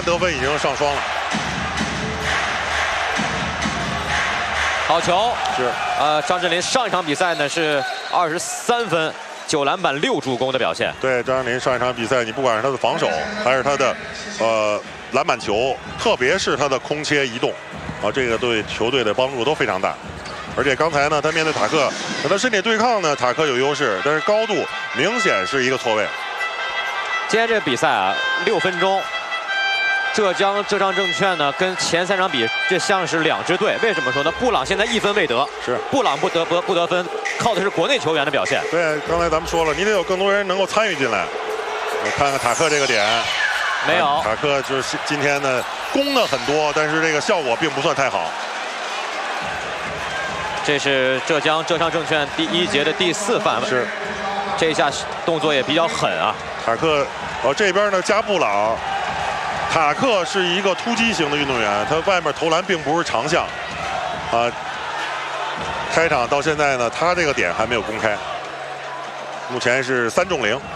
得分已经上双了。 好球！ 是。 张镇麟上一场比赛呢是23分、9篮板、6助攻的表现。 对，张镇麟上一场比赛，你不管是他的防守，还是他的篮板球，特别是他的空切移动，这个对球队的帮助都非常大。而且刚才呢，他面对塔克，他身体对抗呢，塔克有优势，但是高度明显是一个错位。 今天这个比赛啊，6分钟。浙江浙商证券呢，跟前3场比，这像是2支队。为什么说呢？布朗现在1分未得， 是布朗不得分，靠的是国内球员的表现。 对，刚才咱们说了，你得有更多人能够参与进来。我看看塔克这个点， 没有。 塔克就是今天呢攻的很多，但是这个效果并不算太好。 这是浙江浙商证券第1节的第4犯， 是， 这下动作也比较狠啊。 塔克，这边呢加布朗。塔克是一个突击型的运动员，他外面投篮并不是长项，开场到现在呢，他这个点还没有公开，目前是3中0。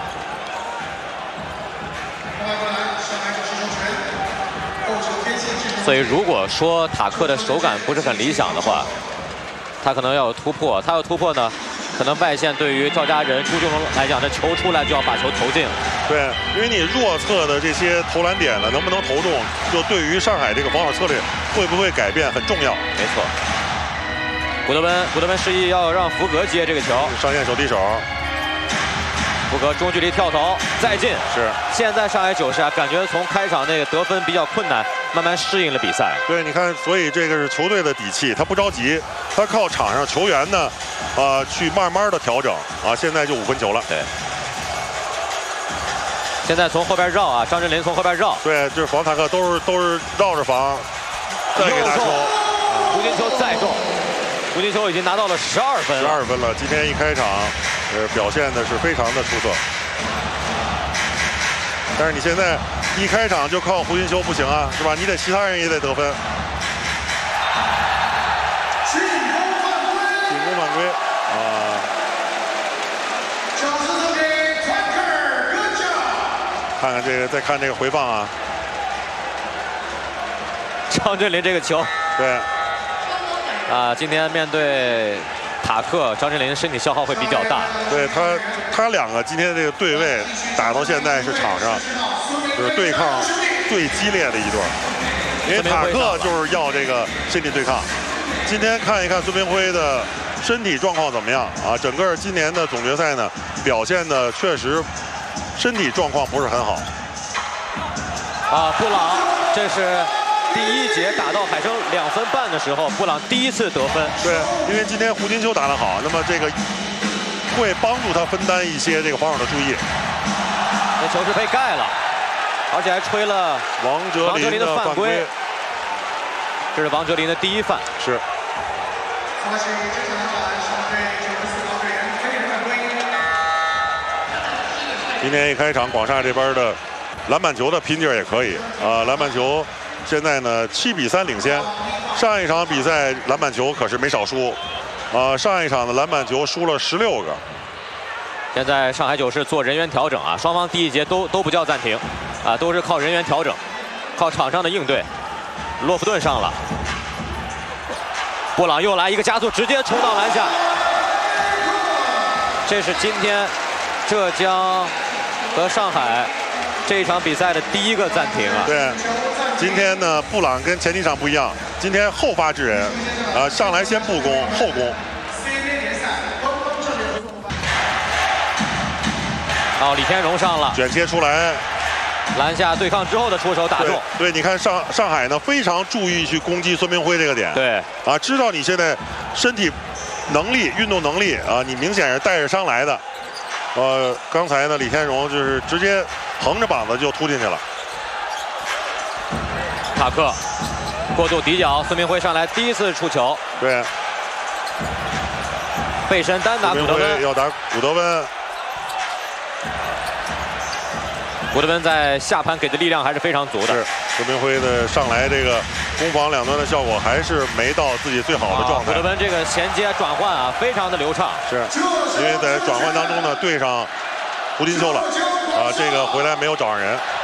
所以如果说塔克的手感不是很理想的话，他可能要有突破，他要突破呢。可能外线对于赵家人、朱俊宏来讲，这球出来就要把球投进。 对，因为你弱侧的这些投篮点呢，能不能投中，就对于上海这个防守策略会不会改变很重要。 没错。古德温示意要让福格接这个球， 上线手递手。 福格中距离跳投再进。 是。 现在上海九世啊，感觉从开场那个得分比较困难，慢慢适应了比赛。 对，你看，所以这个是球队的底气，他不着急，他靠场上球员呢。去慢慢的调整现在就5分球了。 对，现在从后边绕啊，张镇麟从后边绕。 对，就是防塔克都是绕着防，再给他球， 胡金秋再中，胡金秋已经拿到了12分了。 12分了，今天一开场，表现的是非常的出色。但是你现在一开场就靠胡金秋不行啊，是吧？你得其他人也得得分。进攻犯规。看看这个，再看这个回放啊。 张镇麟这个球， 对， 今天面对塔克，张镇麟身体消耗会比较大。 对他2个今天这个对位打到现在是场上就是对抗最激烈的一对，因为塔克就是要这个身体对抗。今天看一看孙明辉的身体状况怎么样整个今年的总决赛呢，表现的确实身体状况不是很好。 布朗，这是第1节打到海生2分半的时候，布朗第1次得分。 对，因为今天胡金秋打得好，那么这个会帮助他分担一些这个防守的注意。 这球是被盖了，而且还吹了王哲林的犯规。 这是王哲林的第1犯。 是。今天一开场，广厦这边的篮板球的拼劲儿也可以篮板球现在呢7比3领先。上一场比赛篮板球可是没少输上一场的篮板球输了16个。 现在上海九世做人员调整双方第1节都不叫暂停都是靠人员调整，靠场上的应对。洛夫顿上了，布朗又来一个加速，直接冲到篮下。这是今天浙江和上海这一场比赛的第1个暂停对，今天呢，布朗跟前几场不一样，今天后发制人上来先不攻后攻。 李天荣上了， 卷切出来， 篮下对抗之后的出手打中。 对，你看上海呢非常注意去攻击孙明辉这个点。 对知道你现在身体能力、运动能力你明显是带着伤来的。刚才呢，李天荣就是直接横着膀子就突进去了。 塔克过度底角，孙明辉上来第1次出球。 对， 背身单打古德温， 要打古德温。 古德温在下盘给的力量还是非常足的。 是孙明辉的上来这个攻防两端的效果还是没到自己最好的状态。 古德温这个衔接转换非常的流畅。 是，因为在转换当中呢对上胡金秋了这个回来没有找上人。